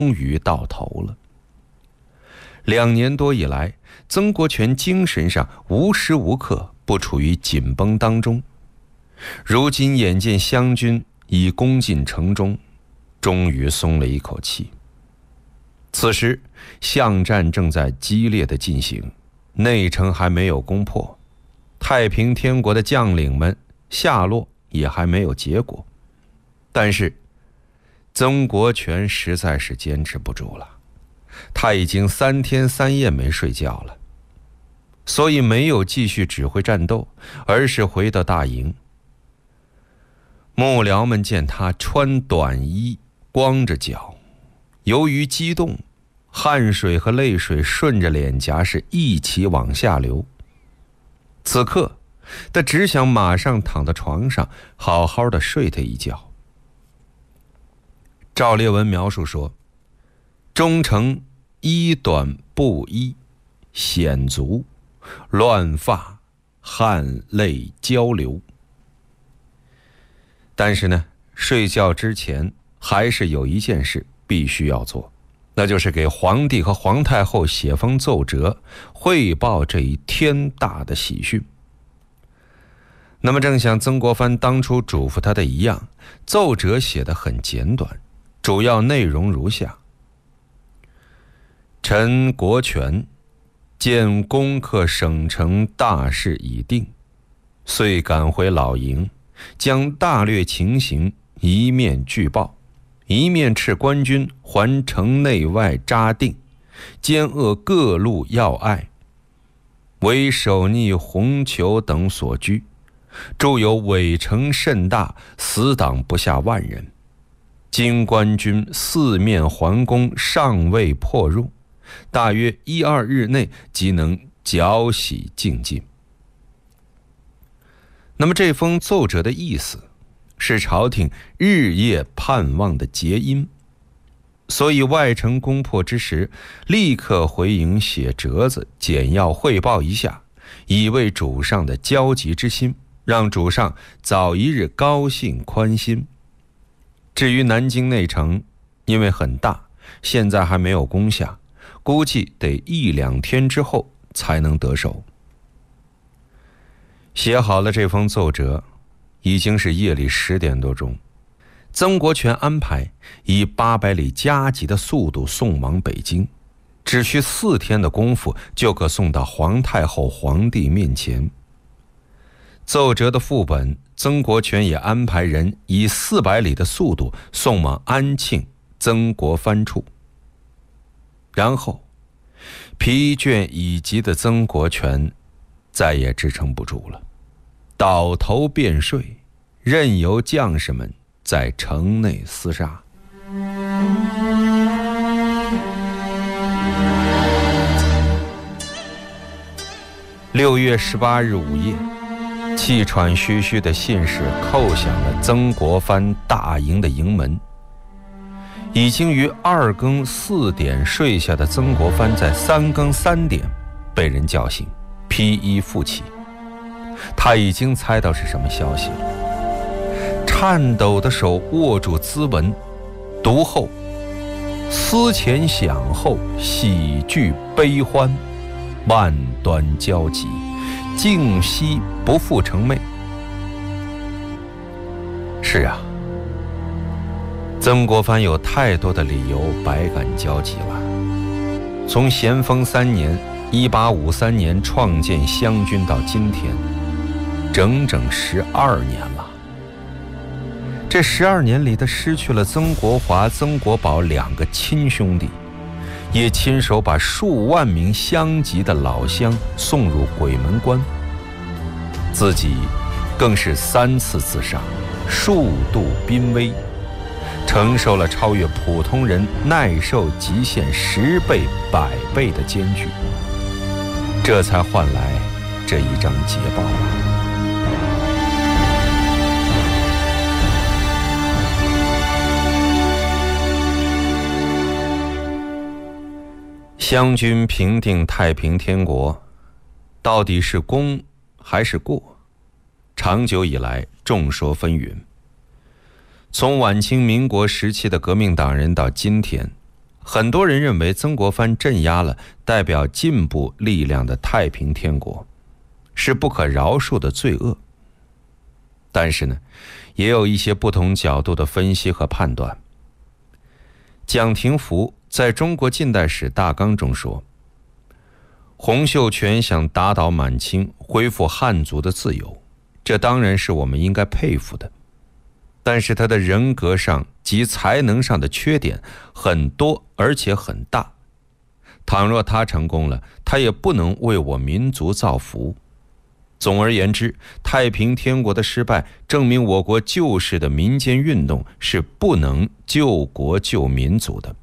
于到头了。2年多以来，曾国荃精神上无时无刻不处于紧绷当中。如今眼见湘军已攻进城中，终于松了一口气。此时巷战正在激烈的进行，内城还没有攻破，太平天国的将领们下落也还没有结果。但是曾国荃实在是坚持不住了，他已经3天3夜没睡觉了，所以没有继续指挥战斗，而是回到大营。幕僚们见他穿短衣，光着脚，由于激动，汗水和泪水顺着脸颊是一起往下流。此刻他只想马上躺到床上好好的睡他一觉。赵烈文描述说，中城衣短布衣，显足，乱发，汗泪交流。但是呢，睡觉之前还是有一件事必须要做，那就是给皇帝和皇太后写封奏折，汇报这一天大的喜讯。那么正像曾国藩当初嘱咐他的一样，奏折写得很简短，主要内容如下：臣国权见攻克省城大事已定，遂赶回老营，将大略情形一面据报，一面斥官军还城内外扎定，监扼各路要隘，为守逆红球等所居，驻有伪城甚大，死党不下10000人。今官军4面环攻，尚未破入，大约1、2日内即能剿洗净尽。那么这封奏折的意思是朝廷日夜盼望的结因，所以外城攻破之时，立刻回营写折子，简要汇报一下，以慰主上的焦急之心，让主上早一日高兴宽心。至于南京内城，因为很大，现在还没有攻下，估计得1、2天之后才能得手。写好了这封奏折，已经是夜里10点多钟。曾国荃安排以800里加急的速度送往北京，只需4天的功夫就可送到皇太后皇帝面前。奏折的副本，曾国荃也安排人以400里的速度送往安庆曾国藩处。然后疲倦已极的曾国荃再也支撑不住了，倒头便睡，任由将士们在城内厮杀。6月18日午夜，气喘吁吁的信使叩响了曾国藩大营的营门。已经于2更4点睡下的曾国藩，在3更3点被人叫醒，披衣复起。他已经猜到是什么消息了，颤抖的手握住咨文，读后思前想后，喜剧悲欢，万端交集，竟夕不复成寐。是啊，曾国藩有太多的理由百感交集了。从咸丰3年1853年创建湘军到今天，整整12年了。这12年里，他失去了曾国华、曾国宝2个亲兄弟，也亲手把数万名乡籍的老乡送入鬼门关，自己更是3次自杀，数度濒危，承受了超越普通人耐受极限10倍、100倍的艰巨，这才换来这一张捷报。湘军平定太平天国，到底是功还是过？长久以来众说纷纭。从晚清民国时期的革命党人到今天， 很多人认为曾国藩镇压了代表进步力量的太平天国，是不可饶恕的罪恶。但是呢，也有一些不同角度的分析和判断。蒋廷福在中国近代史大纲中说，洪秀全想打倒满清，恢复汉族的自由，这当然是我们应该佩服的。但是他的人格上及才能上的缺点很多，而且很大。倘若他成功了，他也不能为我民族造福。总而言之，太平天国的失败证明我国旧时的民间运动是不能救国救民族的。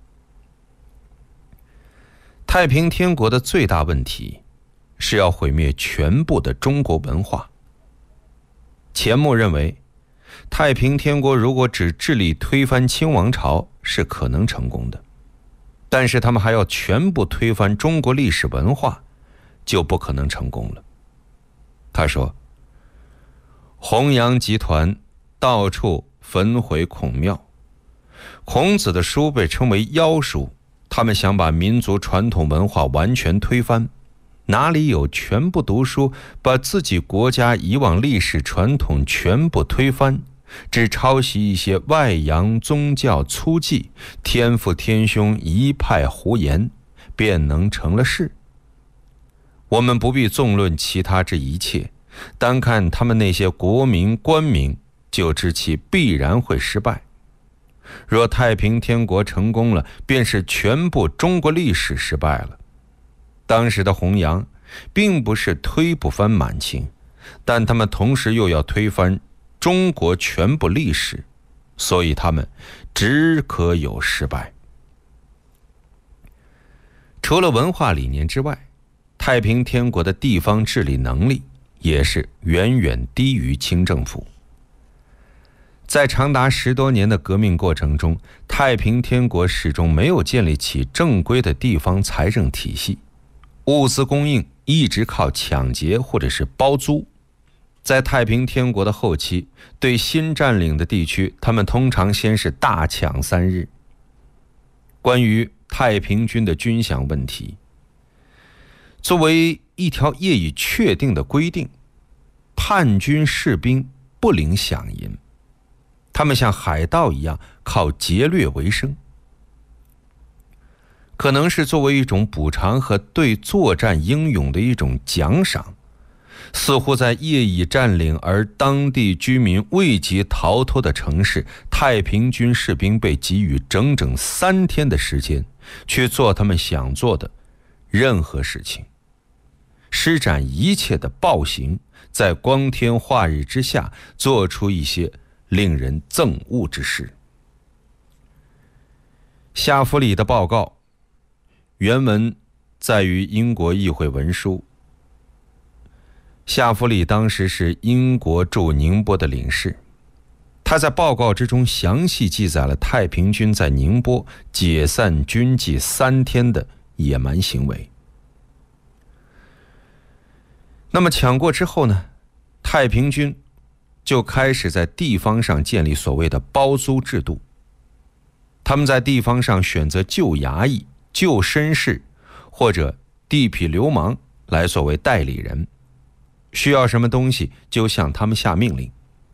太平天国的最大问题是要毁灭全部的中国文化。钱穆认为，太平天国如果只致力推翻清王朝是可能成功的，但是他们还要全部推翻中国历史文化，就不可能成功了。他说，弘扬集团到处焚毁孔庙，孔子的书被称为妖书，他们想把民族传统文化完全推翻，哪里有全部读书，把自己国家以往历史传统全部推翻，只抄袭一些外洋宗教粗记，天父天兄一派胡言，便能成了事？我们不必纵论其他这一切，单看他们那些国民官民，就知其必然会失败。若太平天国成功了，便是全部中国历史失败了。当时的弘扬并不是推不翻满清，但他们同时又要推翻中国全部历史，所以他们只可有失败。除了文化理念之外，太平天国的地方治理能力也是远远低于清政府。在长达10多年的革命过程中，太平天国始终没有建立起正规的地方财政体系，物资供应一直靠抢劫或者是包租。在太平天国的后期，对新占领的地区，他们通常先是大抢3日。关于太平军的军饷问题，作为一条业已确定的规定，叛军士兵不领饷银，他们像海盗一样靠劫掠为生。可能是作为一种补偿和对作战英勇的一种奖赏，似乎在业已占领而当地居民未及逃脱的城市，太平军士兵被给予整整3天的时间去做他们想做的任何事情，施展一切的暴行，在光天化日之下做出一些令人憎恶之事。夏弗里的报告原文在于英国议会文书。夏弗里当时是英国驻宁波的领事，他在报告之中详细记载了太平军在宁波解散军纪3天的野蛮行为。那么抢过之后呢，太平军就开始在地方上建立所谓的包租制度。他们在地方上选择旧衙役、旧绅士或者地痞流氓来作为代理人，需要什么东西就向他们下命令。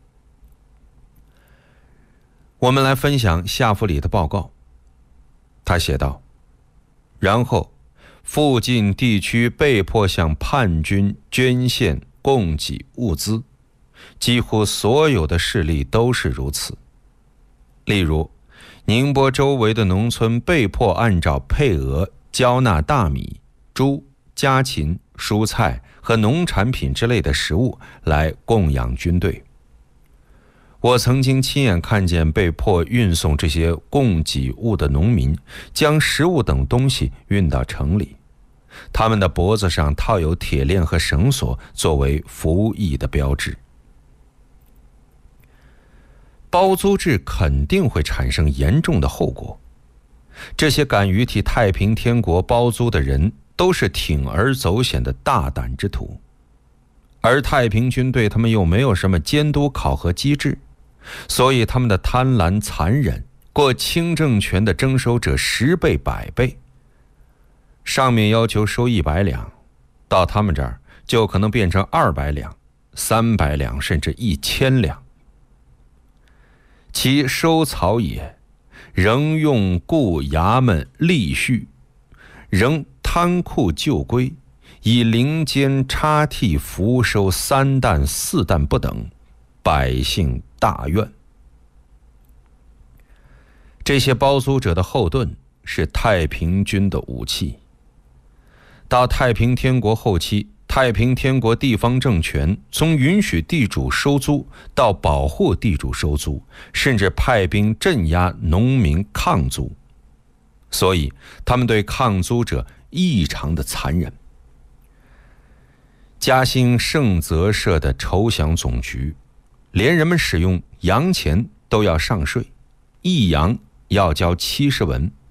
我们来分享夏弗里的报告。他写道，然后附近地区被迫向叛军捐献供给物资，几乎所有的势力都是如此。例如，宁波周围的农村被迫按照配额交纳大米、猪、家禽、蔬菜和农产品之类的食物来供养军队。我曾经亲眼看见被迫运送这些供给物的农民将食物等东西运到城里，他们的脖子上套有铁链和绳索作为服役的标志。包租制肯定会产生严重的后果，这些敢于替太平天国包租的人都是铤而走险的大胆之徒，而太平军对他们又没有什么监督考核机制，所以他们的贪婪残忍过清政权的征收者10倍100倍。上面要求收100两，到他们这儿就可能变成200两、300两，甚至1000两。其收草也，仍用故衙门吏序，仍贪库旧规，以零间差替服收3担4担不等，百姓大怨。这些包租者的后盾是太平军的武器。到太平天国后期，太平天国地方政权从允许地主收租到保护地主收租，甚至派兵镇压农民抗租，所以他们对抗租者异常的残忍。嘉兴盛泽设的筹饷总局，连人们使用洋钱都要上税，1洋要交70文，